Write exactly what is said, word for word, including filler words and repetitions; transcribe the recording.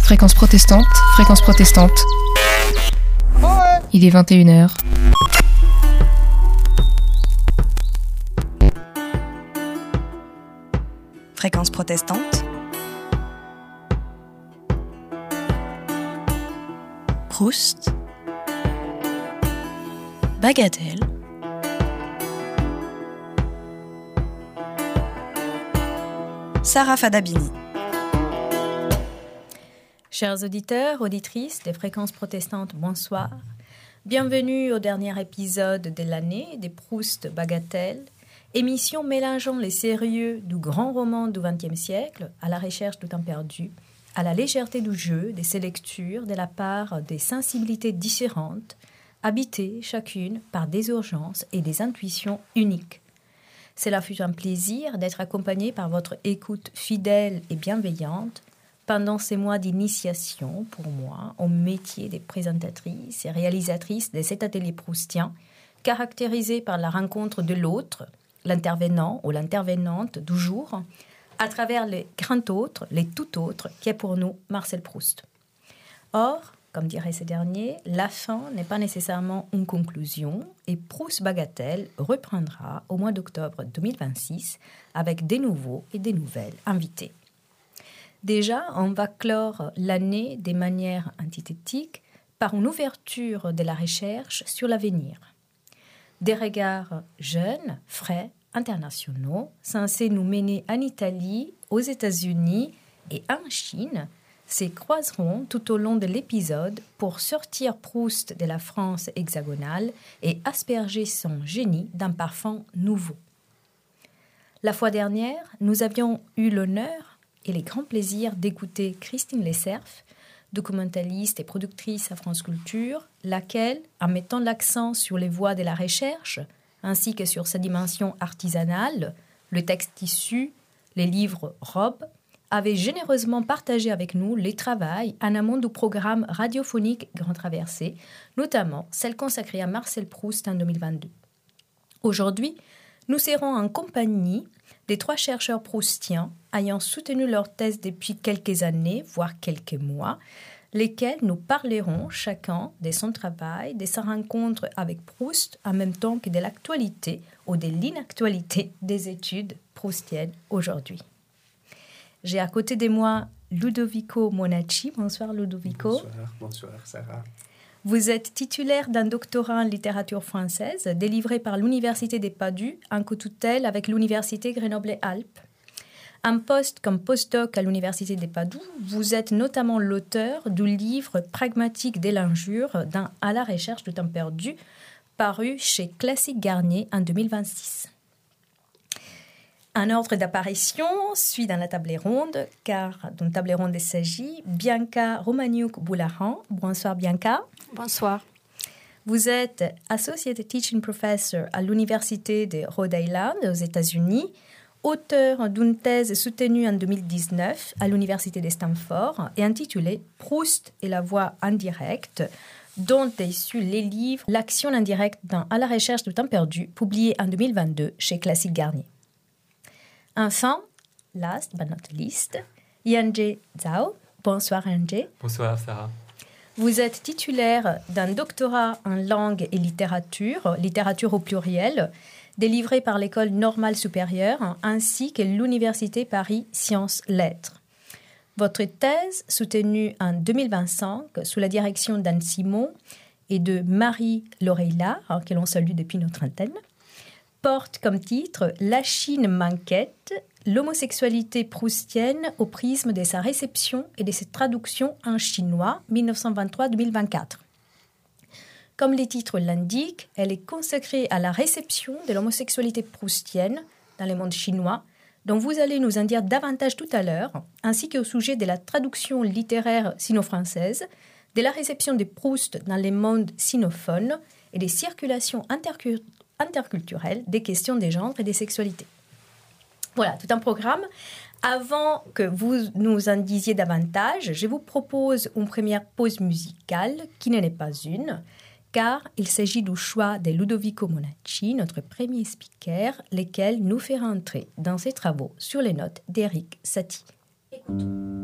Fréquence protestante, fréquence protestante. Il est vingt et une heures. Fréquence protestante. Proust. Bagatelle. Sarah Fadabini. Chers auditeurs, auditrices des Fréquences protestantes, bonsoir. Bienvenue au dernier épisode de l'année des Proust Bagatelle, émission mélangeant les sérieux du grand roman du vingtième siècle à la recherche du temps perdu, à la légèreté du jeu, de ses lectures de la part des sensibilités différentes, habitées chacune par des urgences et des intuitions uniques. Cela fut un plaisir d'être accompagné par votre écoute fidèle et bienveillante pendant ces mois d'initiation pour moi au métier des présentatrices et réalisatrices de cet atelier proustien, caractérisé par la rencontre de l'autre, l'intervenant ou l'intervenante du jour, à travers les grands autres, les tout autres, qui est pour nous Marcel Proust. Or, comme dirait ce dernier, la fin n'est pas nécessairement une conclusion et Proust Bagatelle reprendra au mois d'octobre deux mille vingt-six avec des nouveaux et des nouvelles invités. Déjà, on va clore l'année de manière antithétique par une ouverture de la recherche sur l'avenir. Des regards jeunes, frais, internationaux, censés nous mener en Italie, aux États-Unis et en Chine, se croiseront tout au long de l'épisode pour sortir Proust de la France hexagonale et asperger son génie d'un parfum nouveau. La fois dernière, nous avions eu l'honneur et le grand plaisir d'écouter Christine Lesserf, documentaliste et productrice à France Culture, laquelle, en mettant l'accent sur les voies de la recherche, ainsi que sur sa dimension artisanale, le texte issu, les livres robes, avait généreusement partagé avec nous les travaux en amont du programme radiophonique Grand Traversée, notamment celle consacrée à Marcel Proust en deux mille vingt-deux. Aujourd'hui, nous serons en compagnie des trois chercheurs proustiens ayant soutenu leur thèse depuis quelques années, voire quelques mois, lesquels nous parleront chacun de son travail, de sa rencontre avec Proust, en même temps que de l'actualité ou de l'inactualité des études proustiennes aujourd'hui. J'ai à côté de moi Ludovico Monacci. Bonsoir Ludovico. Bonsoir, bonsoir Sarah. Vous êtes titulaire d'un doctorat en littérature française délivré par l'Université de Padoue en co-tutelle avec l'Université Grenoble-Alpes. En poste comme postdoc à l'Université de Padoue, vous êtes notamment l'auteur du livre Pragmatique de l'injure dans À la recherche du temps perdu, paru chez Classique Garnier en deux mille vingt-six. Un ordre d'apparition suit dans la table ronde, car dans la table ronde il s'agit Bianca Romaniuk-Boulahan. Bonsoir Bianca. Bonsoir. Vous êtes Associate Teaching Professor à l'Université de Rhode Island aux États-Unis, auteur d'une thèse soutenue en deux mille dix-neuf à l'Université de Stanford et intitulée Proust et la voix indirecte, dont est issu les livres L'action indirecte dans À la recherche du temps perdu, publié en deux mille vingt-deux chez Classique Garnier. Enfin, last but not least, Yanje Zhao. Bonsoir Yanje. Bonsoir Sarah. Vous êtes titulaire d'un doctorat en langue et littérature, littérature au pluriel, délivré par l'École normale supérieure ainsi que l'Université Paris Sciences Lettres. Votre thèse, soutenue en deux mille vingt-cinq sous la direction d'Anne Simon et de Marie Loreilla, que l'on salue depuis notre antenne, porte comme titre « La Chine m'inquiète, l'homosexualité proustienne au prisme de sa réception et de ses traductions en chinois dix-neuf cent vingt-trois à deux mille vingt-quatre ». Comme les titres l'indiquent, elle est consacrée à la réception de l'homosexualité proustienne dans le monde chinois, dont vous allez nous en dire davantage tout à l'heure, ainsi qu'au sujet de la traduction littéraire sino-française, de la réception de Proust dans les mondes sinophones et des circulations interculturelles interculturelle des questions des genres et des sexualités. Voilà, tout un programme. Avant que vous nous en disiez davantage, je vous propose une première pause musicale, qui n'en est pas une, car il s'agit du choix de Ludovico Monacci, notre premier speaker, lequel nous fera entrer dans ses travaux sur les notes d'Éric Satie. Écoutons.